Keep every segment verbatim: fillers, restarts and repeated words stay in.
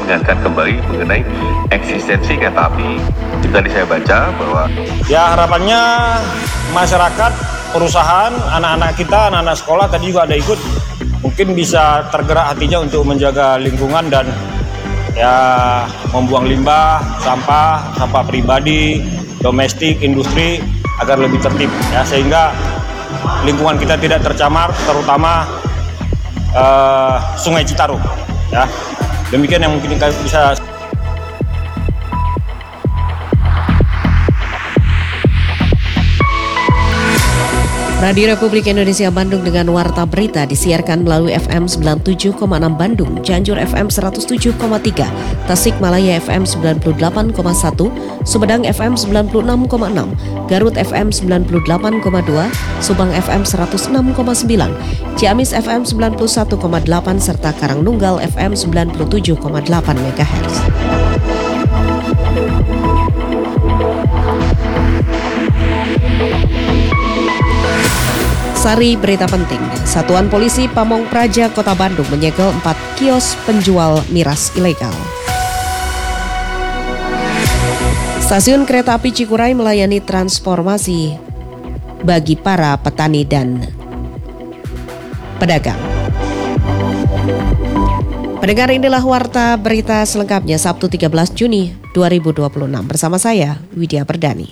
mengingatkan kembali mengenai eksistensi kereta api. Tadi saya baca bahwa ya harapannya masyarakat, perusahaan, anak-anak kita, anak-anak sekolah tadi juga ada ikut, mungkin bisa tergerak hatinya untuk menjaga lingkungan dan ya membuang limbah, sampah, sampah pribadi, domestik, industri agar lebih tertib ya, sehingga lingkungan kita tidak tercemar, terutama uh, Sungai Citarum ya. Demikian yang mungkin kita bisa. Radio Republik Indonesia Bandung dengan Warta Berita disiarkan melalui F M sembilan puluh tujuh koma enam Bandung, Cianjur F M seratus tujuh koma tiga, Tasikmalaya F M sembilan puluh delapan koma satu, Sumedang F M sembilan puluh enam koma enam, Garut F M sembilan puluh delapan koma dua, Subang F M seratus enam koma sembilan, Ciamis F M sembilan puluh satu koma delapan, serta Karangnunggal F M sembilan puluh tujuh koma delapan megahertz. Sari berita penting, Satuan Polisi Pamong Praja Kota Bandung menyegel empat kios penjual miras ilegal. Stasiun kereta api Cikuray melayani transformasi bagi para petani dan pedagang. Pendengar, inilah Warta Berita selengkapnya Sabtu tiga belas Juni dua ribu dua puluh enam bersama saya, Widya Perdani.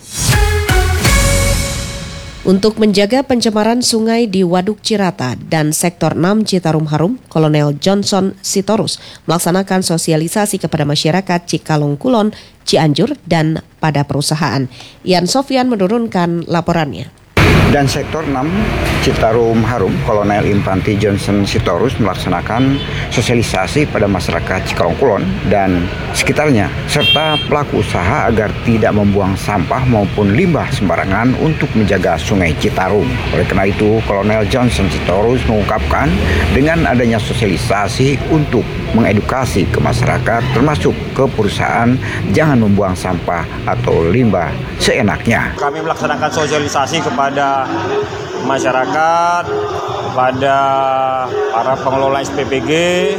Untuk menjaga pencemaran sungai di Waduk Cirata dan Sektor enam Citarum Harum, Kolonel Johnson Sitorus melaksanakan sosialisasi kepada masyarakat Cikalong Kulon, Cianjur, dan pada perusahaan. Ian Sofyan menurunkan laporannya. Dan Sektor enam Citarum Harum, Kolonel Infantri Johnson Sitorus melaksanakan sosialisasi pada masyarakat Cikalong Kulon dan sekitarnya, serta pelaku usaha agar tidak membuang sampah maupun limbah sembarangan untuk menjaga Sungai Citarum. Oleh karena itu, Kolonel Johnson Sitorus mengungkapkan dengan adanya sosialisasi untuk mengedukasi ke masyarakat, termasuk ke perusahaan, jangan membuang sampah atau limbah seenaknya. Kami melaksanakan sosialisasi kepada masyarakat, kepada para pengelola S P P G,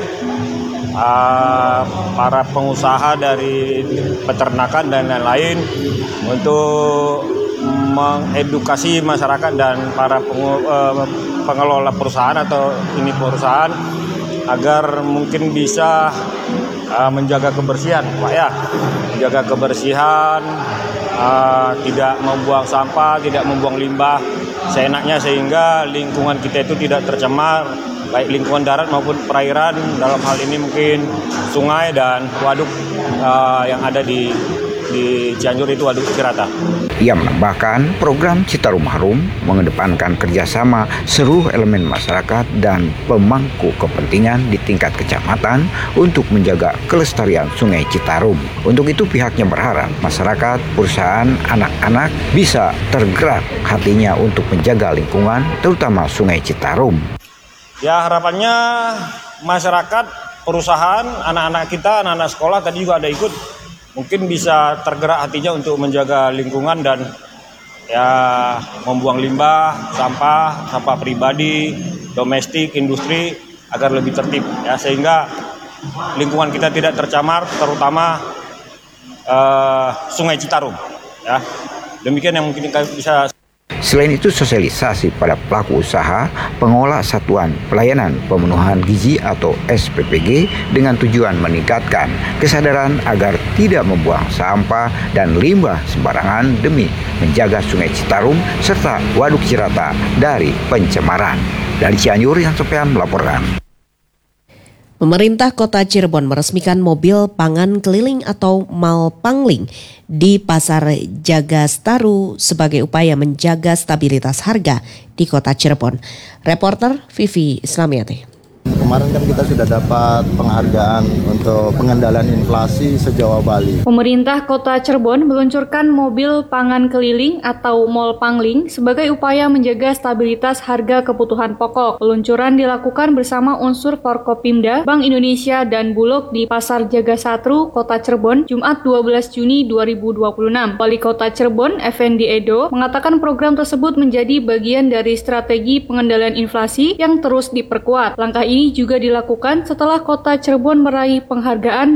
uh, para pengusaha dari peternakan dan lain-lain untuk mengedukasi masyarakat dan para pengelola perusahaan atau ini perusahaan agar mungkin bisa uh, menjaga kebersihan, Pak ya, menjaga kebersihan, uh, tidak membuang sampah, tidak membuang limbah seenaknya sehingga lingkungan kita itu tidak tercemar, baik lingkungan darat maupun perairan, dalam hal ini mungkin sungai dan waduk uh, yang ada di di Cianjur itu Waduk Cirata. Ia menambahkan program Citarum Harum mengedepankan kerjasama seluruh elemen masyarakat dan pemangku kepentingan di tingkat kecamatan untuk menjaga kelestarian Sungai Citarum. Untuk itu pihaknya berharap masyarakat, perusahaan, anak-anak bisa tergerak hatinya untuk menjaga lingkungan, terutama Sungai Citarum. Ya harapannya masyarakat, perusahaan, anak-anak kita, anak-anak sekolah tadi juga ada ikut, mungkin bisa tergerak hatinya untuk menjaga lingkungan dan ya membuang limbah, sampah, sampah pribadi, domestik, industri agar lebih tertib ya, sehingga lingkungan kita tidak tercemar, terutama uh, Sungai Citarum ya. Demikian yang mungkin kita bisa. Selain itu, sosialisasi pada pelaku usaha, pengolah satuan pelayanan pemenuhan gizi atau S P P G dengan tujuan meningkatkan kesadaran agar tidak membuang sampah dan limbah sembarangan demi menjaga Sungai Citarum serta Waduk Cirata dari pencemaran. Dari Cianjur, Ian Sofyan melaporkan. Pemerintah Kota Cirebon meresmikan mobil pangan keliling atau Malpangling di Pasar Jagastaru sebagai upaya menjaga stabilitas harga di Kota Cirebon. Reporter Vivi Islamiati. Kemarin kan kita sudah dapat penghargaan untuk pengendalian inflasi se-Jawa Bali. Pemerintah Kota Cirebon meluncurkan mobil pangan keliling atau Malpangling sebagai upaya menjaga stabilitas harga kebutuhan pokok. Peluncuran dilakukan bersama unsur Forkopimda, Bank Indonesia, dan Bulog di Pasar Jagasatru, Kota Cirebon, Jumat dua belas Juni dua ribu dua puluh enam. Wali Kota Cirebon, Effendi Edo, mengatakan program tersebut menjadi bagian dari strategi pengendalian inflasi yang terus diperkuat. Langkah ini juga dilakukan setelah Kota Cirebon meraih penghargaan dalam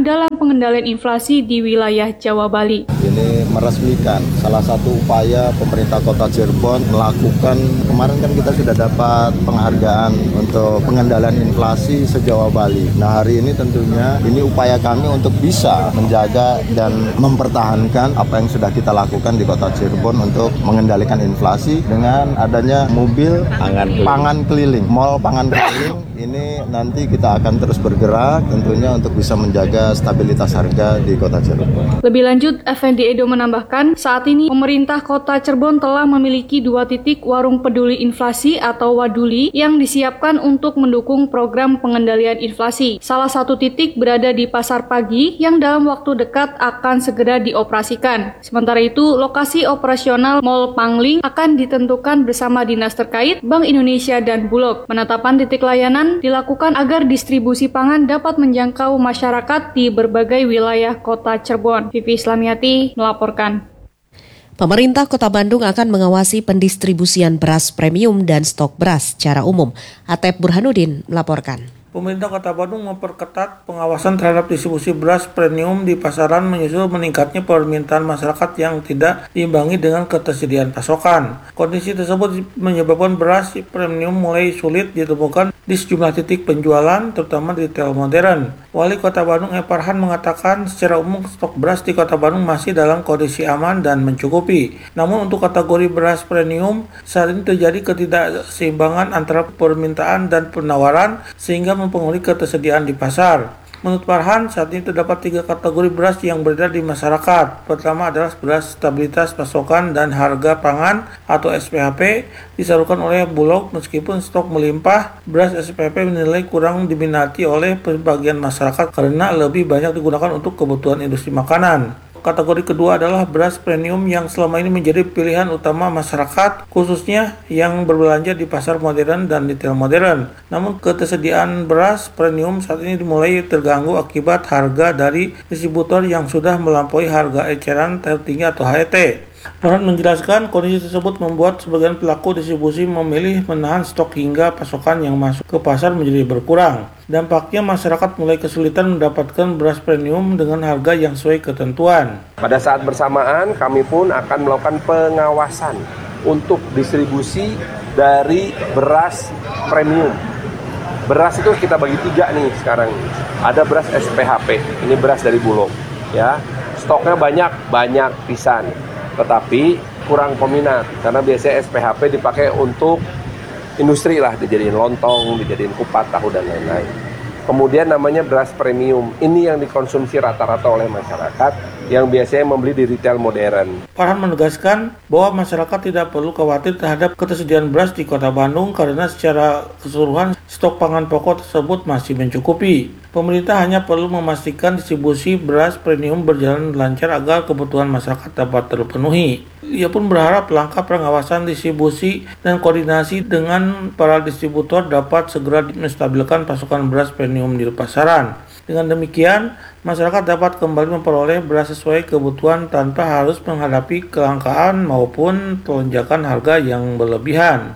pengendalian inflasi di wilayah Jawa Bali. Ini meresmikan salah satu upaya pemerintah Kota Cirebon melakukan, kemarin kan kita sudah dapat penghargaan untuk pengendalian inflasi se-Jawa Bali. Nah, hari ini tentunya ini upaya kami untuk bisa menjaga dan mempertahankan apa yang sudah kita lakukan di Kota Cirebon untuk mengendalikan inflasi dengan adanya mobil pangan keliling, pangan keliling mall pangan keliling. Ini nanti kita akan terus bergerak tentunya untuk bisa menjaga stabilitas harga di Kota Cirebon. Lebih lanjut, Effendi Edo menambahkan, saat ini pemerintah Kota Cirebon telah memiliki dua titik warung peduli inflasi atau Waduli yang disiapkan untuk mendukung program pengendalian inflasi. Salah satu titik berada di Pasar Pagi yang dalam waktu dekat akan segera dioperasikan. Sementara itu, lokasi operasional Mall Pangling akan ditentukan bersama dinas terkait, Bank Indonesia dan Bulog. Penetapan titik layanan dilakukan agar distribusi pangan dapat menjangkau masyarakat di berbagai wilayah Kota Cirebon. Vivi Islamiati melaporkan. Pemerintah Kota Bandung akan mengawasi pendistribusian beras premium dan stok beras secara umum. Atep Burhanuddin melaporkan. Pemerintah Kota Bandung memperketat pengawasan terhadap distribusi beras premium di pasaran menyusul meningkatnya permintaan masyarakat yang tidak diimbangi dengan ketersediaan pasokan. Kondisi tersebut menyebabkan beras premium mulai sulit ditemukan di sejumlah titik penjualan, terutama di retail modern. Wali Kota Bandung E. Farhan mengatakan secara umum stok beras di Kota Bandung masih dalam kondisi aman dan mencukupi. Namun untuk kategori beras premium, saat ini terjadi ketidakseimbangan antara permintaan dan penawaran sehingga mempengaruhi ketersediaan di pasar. Menurut Farhan, saat ini terdapat tiga kategori beras yang beredar di masyarakat. Pertama adalah beras stabilitas pasokan dan harga pangan atau S P H P disalurkan oleh Bulog. Meskipun stok melimpah, beras S P H P dinilai kurang diminati oleh sebagian masyarakat karena lebih banyak digunakan untuk kebutuhan industri makanan. Kategori kedua adalah beras premium yang selama ini menjadi pilihan utama masyarakat, khususnya yang berbelanja di pasar modern dan retail modern. Namun ketersediaan beras premium saat ini dimulai terganggu akibat harga dari distributor yang sudah melampaui harga eceran tertinggi atau H E T. Farhan menjelaskan kondisi tersebut membuat sebagian pelaku distribusi memilih menahan stok hingga pasokan yang masuk ke pasar menjadi berkurang. Dampaknya masyarakat mulai kesulitan mendapatkan beras premium dengan harga yang sesuai ketentuan. Pada saat bersamaan kami pun akan melakukan pengawasan untuk distribusi dari beras premium. Beras itu kita bagi tiga nih sekarang. Ada beras S P H P, ini beras dari Bulog, ya. Stoknya banyak, banyak pisan. Tetapi kurang peminat karena biasanya S P H P dipakai untuk industri lah, dijadiin lontong, dijadiin kupat, tahu dan lain-lain. Kemudian namanya beras premium, ini yang dikonsumsi rata-rata oleh masyarakat yang biasanya membeli di retail modern. Farhan menegaskan bahwa masyarakat tidak perlu khawatir terhadap ketersediaan beras di Kota Bandung karena secara keseluruhan stok pangan pokok tersebut masih mencukupi. Pemerintah hanya perlu memastikan distribusi beras premium berjalan lancar agar kebutuhan masyarakat dapat terpenuhi. Ia pun berharap langkah pengawasan distribusi dan koordinasi dengan para distributor dapat segera menstabilkan pasokan beras premium di pasaran. Dengan demikian, masyarakat dapat kembali memperoleh beras sesuai kebutuhan tanpa harus menghadapi kelangkaan maupun lonjakan harga yang berlebihan.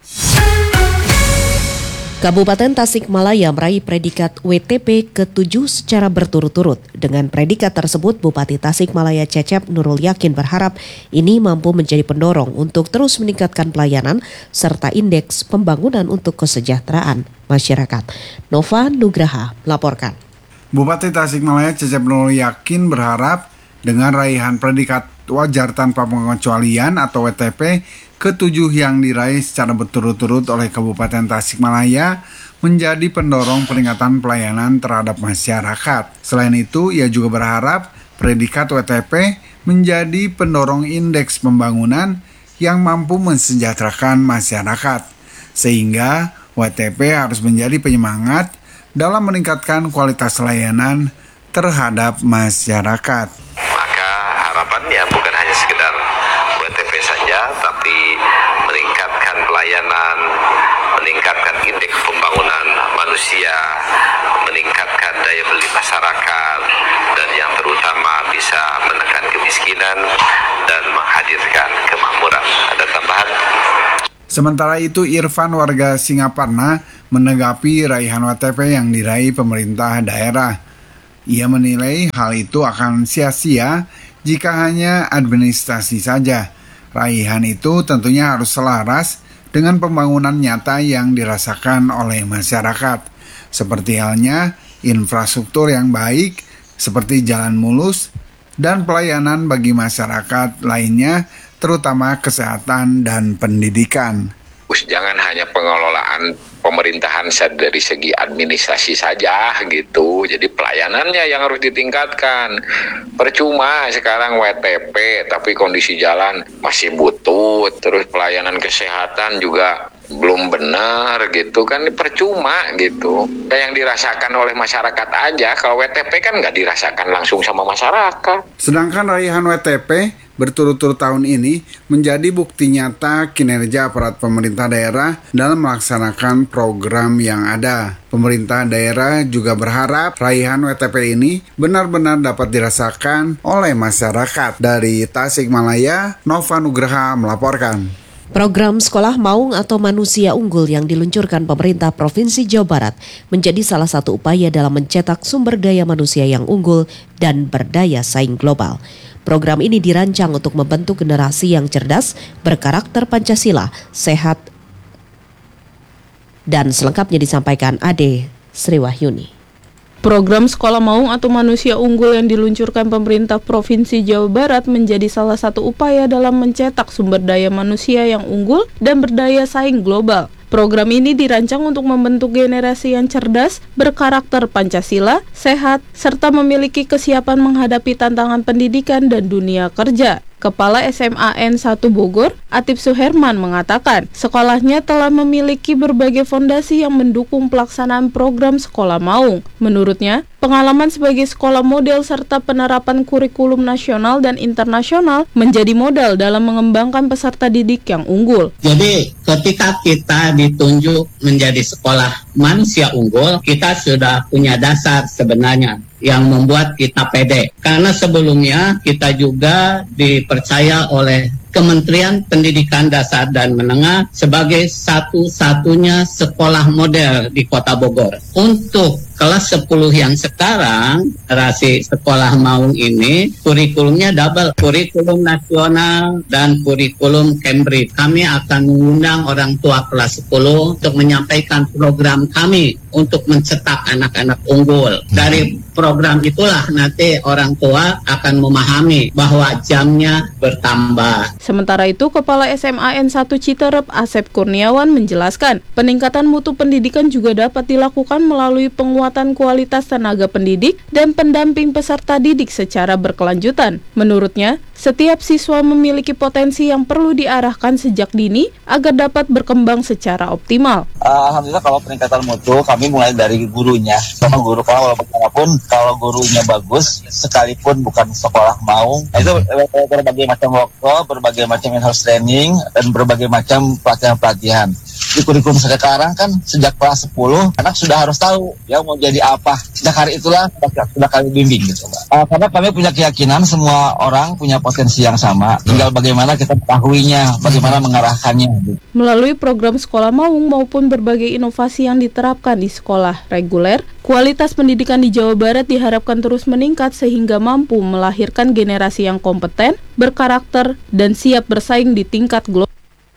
Kabupaten Tasikmalaya meraih predikat W T P ketujuh secara berturut-turut. Dengan predikat tersebut, Bupati Tasikmalaya Cecep Nurul Yakin berharap ini mampu menjadi pendorong untuk terus meningkatkan pelayanan serta indeks pembangunan untuk kesejahteraan masyarakat. Nova Nugraha melaporkan. Bupati Tasikmalaya Cecep Nurul Yakin berharap dengan raihan predikat wajar tanpa pengecualian atau W T P ketujuh yang diraih secara berturut-turut oleh Kabupaten Tasikmalaya menjadi pendorong peningkatan pelayanan terhadap masyarakat. Selain itu, ia juga berharap predikat W T P menjadi pendorong indeks pembangunan yang mampu mensejahterakan masyarakat, sehingga W T P harus menjadi penyemangat dalam meningkatkan kualitas layanan terhadap masyarakat. Maka harapannya bukan hanya sekedar W T P saja, tapi meningkatkan pelayanan, meningkatkan indeks pembangunan manusia, meningkatkan daya beli masyarakat, dan yang terutama bisa menekan kemiskinan dan menghadirkan kemakmuran. Ada tambahan? Sementara itu, Irfan warga Singaparna menanggapi raihan W T P yang diraih pemerintah daerah. Ia menilai hal itu akan sia-sia jika hanya administrasi saja. Raihan itu tentunya harus selaras dengan pembangunan nyata yang dirasakan oleh masyarakat, seperti halnya infrastruktur yang baik, seperti jalan mulus, dan pelayanan bagi masyarakat lainnya, terutama kesehatan dan pendidikan. Jangan hanya pengelolaan pemerintahan dari segi administrasi saja gitu. Jadi pelayanannya yang harus ditingkatkan. Percuma sekarang W T P tapi kondisi jalan masih butut. Terus pelayanan kesehatan juga belum benar gitu kan, percuma gitu. Dan yang dirasakan oleh masyarakat aja, kalau W T P kan nggak dirasakan langsung sama masyarakat. Sedangkan raihan W T P berturut-turut tahun ini menjadi bukti nyata kinerja aparat pemerintah daerah dalam melaksanakan program yang ada. Pemerintah daerah juga berharap raihan W T P ini benar-benar dapat dirasakan oleh masyarakat. Dari Tasikmalaya, Nova Nugraha melaporkan. Program Sekolah Maung atau Manusia Unggul yang diluncurkan pemerintah Provinsi Jawa Barat menjadi salah satu upaya dalam mencetak sumber daya manusia yang unggul dan berdaya saing global. Program ini dirancang untuk membentuk generasi yang cerdas, berkarakter Pancasila, sehat, dan selengkapnya disampaikan Ade Sriwahyuni. Program Sekolah Maung atau Manusia Unggul yang diluncurkan pemerintah Provinsi Jawa Barat menjadi salah satu upaya dalam mencetak sumber daya manusia yang unggul dan berdaya saing global. Program ini dirancang untuk membentuk generasi yang cerdas, berkarakter Pancasila, sehat, serta memiliki kesiapan menghadapi tantangan pendidikan dan dunia kerja. Kepala S M A N satu Bogor, Atip Suherman mengatakan, sekolahnya telah memiliki berbagai fondasi yang mendukung pelaksanaan program Sekolah Maung. Menurutnya, pengalaman sebagai sekolah model serta penerapan kurikulum nasional dan internasional menjadi modal dalam mengembangkan peserta didik yang unggul. Jadi, ketika kita ditunjuk menjadi sekolah manusia unggul, kita sudah punya dasar sebenarnya yang membuat kita pede. Karena sebelumnya kita juga dipercaya oleh Kementerian Pendidikan Dasar dan Menengah sebagai satu-satunya sekolah model di Kota Bogor. Untuk kelas sepuluh yang sekarang, rasi Sekolah Maung ini, kurikulumnya double, kurikulum nasional dan kurikulum Cambridge. Kami akan mengundang orang tua kelas sepuluh untuk menyampaikan program kami untuk mencetak anak-anak unggul. Dari program itulah nanti orang tua akan memahami bahwa jamnya bertambah. Sementara itu, Kepala S M A N satu Citerep, Asep Kurniawan menjelaskan, peningkatan mutu pendidikan juga dapat dilakukan melalui penguatan kualitas tenaga pendidik dan pendamping peserta didik secara berkelanjutan. Menurutnya, setiap siswa memiliki potensi yang perlu diarahkan sejak dini agar dapat berkembang secara optimal. Alhamdulillah kalau peningkatan mutu kami mulai dari gurunya. Sama guru kalau bagaimanapun kalau gurunya bagus sekalipun bukan sekolah Maung, itu berbagai macam workshop, berbagai macam in-house training dan berbagai macam pelatihan-pelatihan. Di kurikulum sekarang kan sejak kelas sepuluh anak sudah harus tahu ya mau jadi apa. Sejak hari itulah sudah kami bimbing gitu, Mbak. Uh, karena kami punya keyakinan semua orang punya potensi yang sama. Tinggal bagaimana kita mengetahuinya, bagaimana mengarahkannya. Gitu. Melalui program Sekolah Maung maupun berbagai inovasi yang diterapkan di sekolah reguler, kualitas pendidikan di Jawa Barat diharapkan terus meningkat sehingga mampu melahirkan generasi yang kompeten, berkarakter, dan siap bersaing di tingkat global.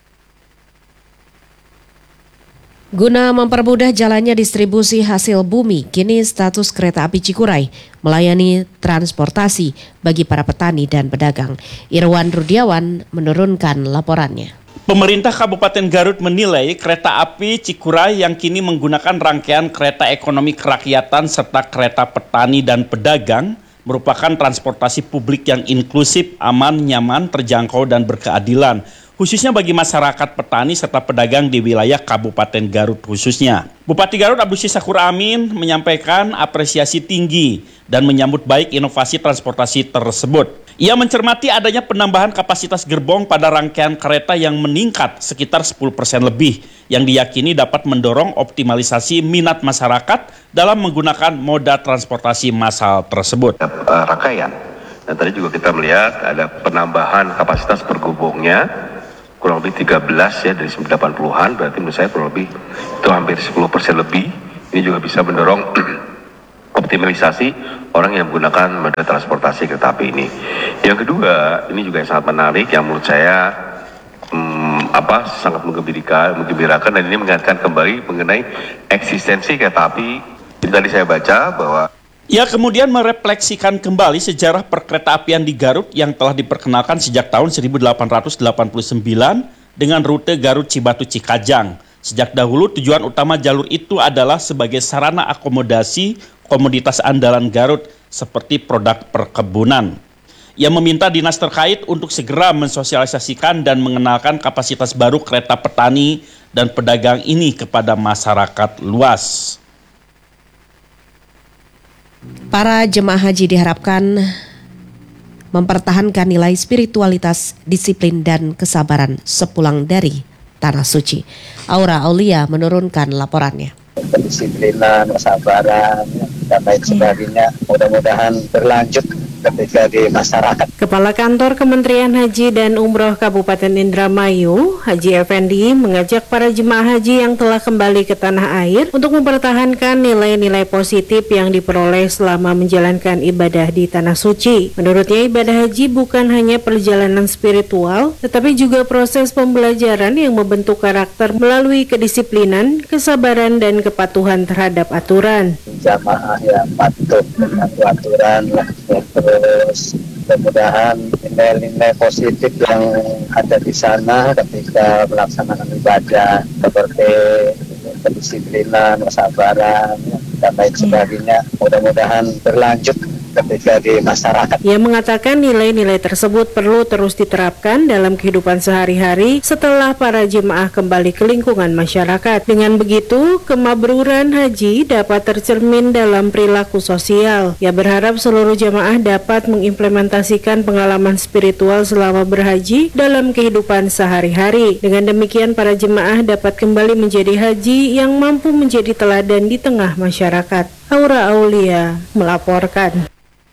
Guna mempermudah jalannya distribusi hasil bumi, kini status kereta api Cikuray melayani transportasi bagi para petani dan pedagang. Irwan Rudiawan menurunkan laporannya. Pemerintah Kabupaten Garut menilai kereta api Cikuray yang kini menggunakan rangkaian kereta ekonomi kerakyatan serta kereta petani dan pedagang merupakan transportasi publik yang inklusif, aman, nyaman, terjangkau, dan berkeadilan, khususnya bagi masyarakat petani serta pedagang di wilayah Kabupaten Garut khususnya. Bupati Garut Abdus Syakur Amin menyampaikan apresiasi tinggi dan menyambut baik inovasi transportasi tersebut. Ia mencermati adanya penambahan kapasitas gerbong pada rangkaian kereta yang meningkat sekitar sepuluh persen lebih, yang diyakini dapat mendorong optimalisasi minat masyarakat dalam menggunakan moda transportasi massal tersebut. Rangkaian, dan tadi juga kita melihat ada penambahan kapasitas per gerbongnya, kurang lebih tiga belas ya dari delapan puluhan, berarti menurut saya kurang lebih itu hampir sepuluh persen lebih. Ini juga bisa mendorong optimalisasi mengoptimalisasi orang yang menggunakan moda transportasi kereta api ini. Yang kedua, ini juga yang sangat menarik yang menurut saya hmm, apa sangat menggembirakan, menggembirakan dan ini mengingatkan kembali mengenai eksistensi kereta api. Jadi tadi saya baca bahwa ia kemudian merefleksikan kembali sejarah perkeretaapian di Garut yang telah diperkenalkan sejak tahun seribu delapan ratus delapan puluh sembilan dengan rute Garut Cibatu Cikajang. Sejak dahulu tujuan utama jalur itu adalah sebagai sarana akomodasi komoditas andalan Garut seperti produk perkebunan. Ia meminta dinas terkait untuk segera mensosialisasikan dan mengenalkan kapasitas baru kereta petani dan pedagang ini kepada masyarakat luas. Para jemaah haji diharapkan mempertahankan nilai spiritualitas, disiplin, dan kesabaran sepulang dari Tanah Suci. Aura Aulia menurunkan laporannya. Kedisiplinan, kesabaran, dan lain sebagainya mudah-mudahan berlanjut ketika di masyarakat. Kepala Kantor Kementerian Haji dan Umroh Kabupaten Indramayu, Haji Effendi, mengajak para jemaah haji yang telah kembali ke tanah air untuk mempertahankan nilai-nilai positif yang diperoleh selama menjalankan ibadah di Tanah Suci. Menurutnya, ibadah haji bukan hanya perjalanan spiritual, tetapi juga proses pembelajaran yang membentuk karakter melalui kedisiplinan, kesabaran, dan kepatuhan terhadap aturan. Jamaah yang patuh dengan aturan, ya, terus mudah-mudahan nilai-nilai positif yang ada di sana ketika melaksanakan ibadah seperti kedisiplinan, kesabaran, dan lain sebagainya mudah-mudahan berlanjut ketika di masyarakat. Ia mengatakan nilai-nilai tersebut perlu terus diterapkan dalam kehidupan sehari-hari setelah para jemaah kembali ke lingkungan masyarakat. Dengan begitu, kemabruran haji dapat tercermin dalam perilaku sosial. Ia berharap seluruh jemaah dapat mengimplementasikan pengalaman spiritual selama berhaji dalam kehidupan sehari-hari. Dengan demikian, para jemaah dapat kembali menjadi haji yang mampu menjadi teladan di tengah masyarakat. Aura Aulia melaporkan.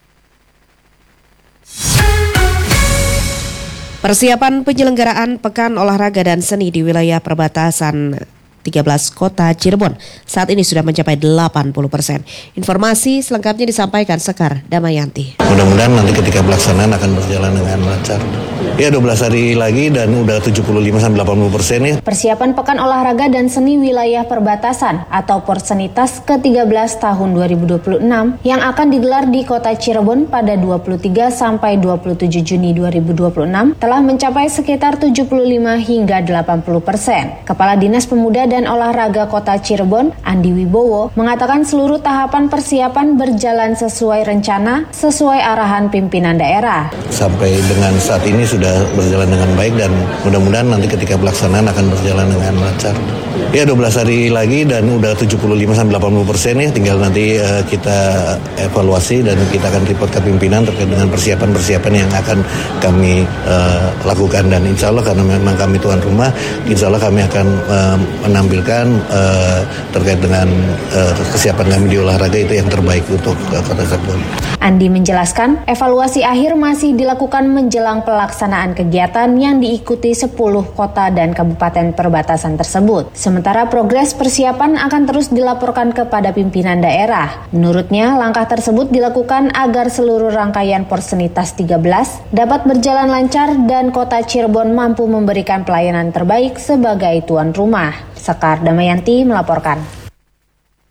Persiapan penyelenggaraan Pekan Olahraga dan Seni di wilayah perbatasan tiga belas kota Cirebon saat ini sudah mencapai delapan puluh persen. Informasi selengkapnya disampaikan Sekar Damayanti. Mudah-mudahan nanti ketika pelaksanaan akan berjalan dengan lancar. Ya dua belas hari lagi dan udah tujuh puluh lima sampai delapan puluh persen ya. Persiapan Pekan Olahraga dan Seni Wilayah Perbatasan atau Porsenitas ke tiga belas tahun dua ribu dua puluh enam yang akan digelar di kota Cirebon pada dua puluh tiga sampai dua puluh tujuh Juni dua ribu dua puluh enam telah mencapai sekitar tujuh puluh lima hingga delapan puluh persen. Kepala Dinas Pemuda dan Olahraga Kota Cirebon, Andi Wibowo, mengatakan seluruh tahapan persiapan berjalan sesuai rencana, sesuai arahan pimpinan daerah. Sampai dengan saat ini sudah berjalan dengan baik dan mudah-mudahan nanti ketika pelaksanaan akan berjalan dengan lancar. Ya dua belas hari lagi dan udah tujuh puluh lima sampai delapan puluh persen ya, tinggal nanti uh, kita evaluasi dan kita akan report ke pimpinan terkait dengan persiapan-persiapan yang akan kami uh, lakukan dan insya Allah karena memang kami tuan rumah, insya Allah kami akan uh, menampilkan uh, terkait dengan uh, kesiapan kami di olahraga itu yang terbaik untuk uh, Kota Cirebon. Andi menjelaskan, evaluasi akhir masih dilakukan menjelang pelaksanaan kegiatan yang diikuti sepuluh kota dan kabupaten perbatasan tersebut. Sementara progres persiapan akan terus dilaporkan kepada pimpinan daerah. Menurutnya, langkah tersebut dilakukan agar seluruh rangkaian Porsenitas tiga belas dapat berjalan lancar dan Kota Cirebon mampu memberikan pelayanan terbaik sebagai tuan rumah. Sekar Damayanti melaporkan.